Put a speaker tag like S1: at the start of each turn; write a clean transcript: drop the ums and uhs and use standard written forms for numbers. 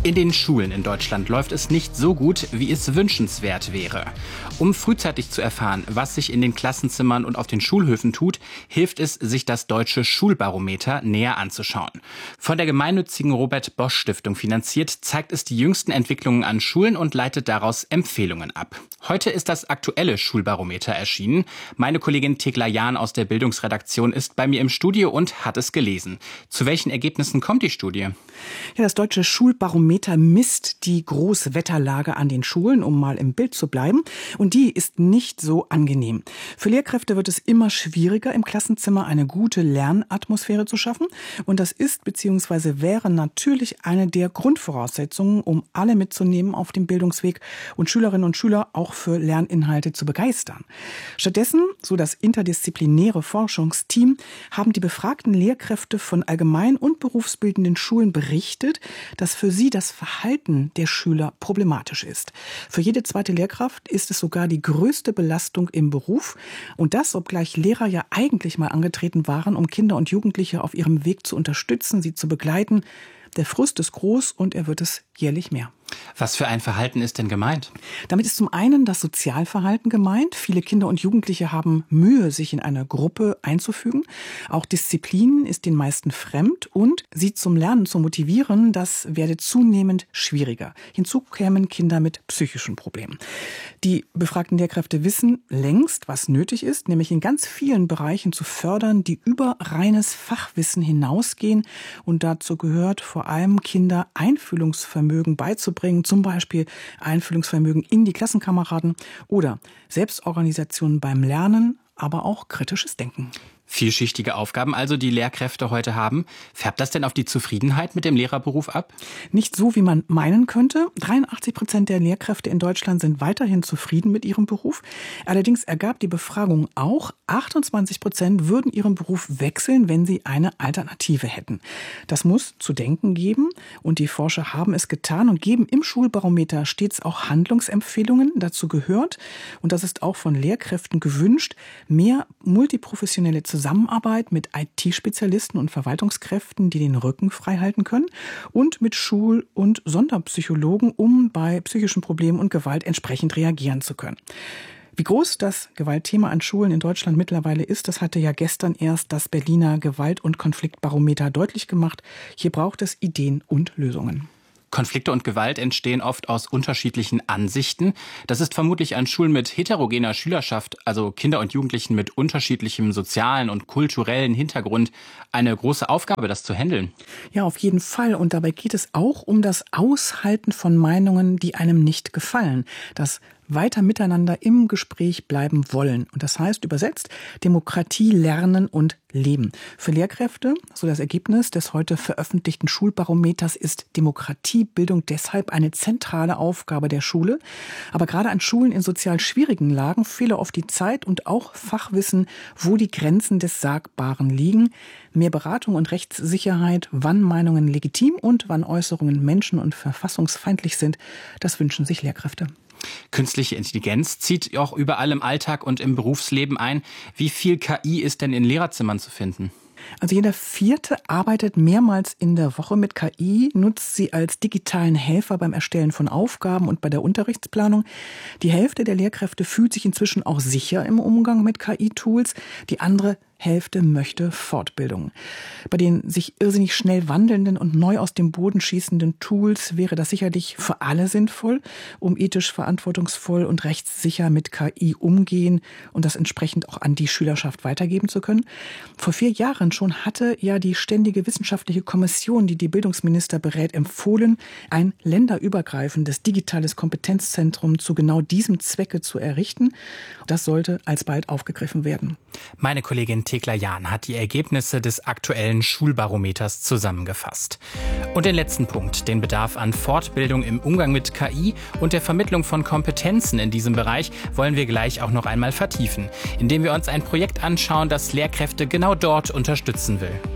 S1: In den Schulen in Deutschland läuft es nicht so gut, wie es wünschenswert wäre. Um frühzeitig zu erfahren, was sich in den Klassenzimmern und auf den Schulhöfen tut, hilft es, sich das Deutsche Schulbarometer näher anzuschauen. Von der gemeinnützigen Robert-Bosch-Stiftung finanziert, zeigt es die jüngsten Entwicklungen an Schulen und leitet daraus Empfehlungen ab. Heute ist das aktuelle Schulbarometer erschienen. Meine Kollegin Thekla Jahn aus der Bildungsredaktion ist bei mir im Studio und hat es gelesen. Zu welchen Ergebnissen kommt die Studie?
S2: Ja, das Deutsche Schulbarometer misst die Großwetterlage an den Schulen, um mal im Bild zu bleiben. Und die ist nicht so angenehm. Für Lehrkräfte wird es immer schwieriger, im Klassenzimmer eine gute Lernatmosphäre zu schaffen. Und das ist bzw. wäre natürlich eine der Grundvoraussetzungen, um alle mitzunehmen auf dem Bildungsweg und Schülerinnen und Schüler auch für Lerninhalte zu begeistern. Stattdessen, so das interdisziplinäre Forschungsteam, haben die befragten Lehrkräfte von allgemein- und berufsbildenden Schulen berichtet, dass für sie das Verhalten der Schüler problematisch ist. Für jede zweite Lehrkraft ist es sogar die größte Belastung im Beruf. Und das, obgleich Lehrer ja eigentlich mal angetreten waren, um Kinder und Jugendliche auf ihrem Weg zu unterstützen, sie zu begleiten. Der Frust ist groß und er wird es jährlich mehr.
S1: Was für ein Verhalten ist denn gemeint?
S2: Damit ist zum einen das Sozialverhalten gemeint. Viele Kinder und Jugendliche haben Mühe, sich in eine Gruppe einzufügen. Auch Disziplin ist den meisten fremd und sie zum Lernen zu motivieren, das werde zunehmend schwieriger. Hinzu kämen Kinder mit psychischen Problemen. Die befragten Lehrkräfte wissen längst, was nötig ist, nämlich in ganz vielen Bereichen zu fördern, die über reines Fachwissen hinausgehen. Und dazu gehört vor allem Kinder Einfühlungsvermögen beizubringen, zum Beispiel Einfühlungsvermögen in die Klassenkameraden oder Selbstorganisation beim Lernen, aber auch kritisches Denken.
S1: Vielschichtige Aufgaben also, die Lehrkräfte heute haben. Färbt das denn auf die Zufriedenheit mit dem Lehrerberuf ab?
S2: Nicht so, wie man meinen könnte. 83% der Lehrkräfte in Deutschland sind weiterhin zufrieden mit ihrem Beruf. Allerdings ergab die Befragung auch, 28% würden ihren Beruf wechseln, wenn sie eine Alternative hätten. Das muss zu denken geben und die Forscher haben es getan und geben im Schulbarometer stets auch Handlungsempfehlungen. Dazu gehört, und das ist auch von Lehrkräften gewünscht, mehr multiprofessionelle Zusammenarbeit mit IT-Spezialisten und Verwaltungskräften, die den Rücken frei halten können, und mit Schul- und Sonderpsychologen, um bei psychischen Problemen und Gewalt entsprechend reagieren zu können. Wie groß das Gewaltthema an Schulen in Deutschland mittlerweile ist, das hatte ja gestern erst das Berliner Gewalt- und Konfliktbarometer deutlich gemacht. Hier braucht es Ideen und Lösungen.
S1: Konflikte und Gewalt entstehen oft aus unterschiedlichen Ansichten. Das ist vermutlich an Schulen mit heterogener Schülerschaft, also Kinder und Jugendlichen mit unterschiedlichem sozialen und kulturellen Hintergrund, eine große Aufgabe, das zu handeln.
S2: Ja, auf jeden Fall. Und dabei geht es auch um das Aushalten von Meinungen, die einem nicht gefallen. Das weiter miteinander im Gespräch bleiben wollen. Und das heißt übersetzt Demokratie lernen und leben. Für Lehrkräfte, so das Ergebnis des heute veröffentlichten Schulbarometers, ist Demokratiebildung deshalb eine zentrale Aufgabe der Schule. Aber gerade an Schulen in sozial schwierigen Lagen fehle oft die Zeit und auch Fachwissen, wo die Grenzen des Sagbaren liegen. Mehr Beratung und Rechtssicherheit, wann Meinungen legitim und wann Äußerungen menschen- und verfassungsfeindlich sind, das wünschen sich Lehrkräfte.
S1: Künstliche Intelligenz zieht auch überall im Alltag und im Berufsleben ein. Wie viel KI ist denn in Lehrerzimmern zu finden?
S2: Also jeder Vierte arbeitet mehrmals in der Woche mit KI, nutzt sie als digitalen Helfer beim Erstellen von Aufgaben und bei der Unterrichtsplanung. Die Hälfte der Lehrkräfte fühlt sich inzwischen auch sicher im Umgang mit KI-Tools. Die andere Hälfte möchte Fortbildung. Bei den sich irrsinnig schnell wandelnden und neu aus dem Boden schießenden Tools wäre das sicherlich für alle sinnvoll, um ethisch verantwortungsvoll und rechtssicher mit KI umgehen und das entsprechend auch an die Schülerschaft weitergeben zu können. Vor 4 Jahren schon hatte ja die Ständige Wissenschaftliche Kommission, die die Bildungsminister berät, empfohlen, ein länderübergreifendes digitales Kompetenzzentrum zu genau diesem Zwecke zu errichten. Das sollte alsbald aufgegriffen werden.
S1: Meine Kollegin Thekla Jahn hat die Ergebnisse des aktuellen Schulbarometers zusammengefasst. Und den letzten Punkt, den Bedarf an Fortbildung im Umgang mit KI und der Vermittlung von Kompetenzen in diesem Bereich, wollen wir gleich auch noch einmal vertiefen, indem wir uns ein Projekt anschauen, das Lehrkräfte genau dort unterstützen will.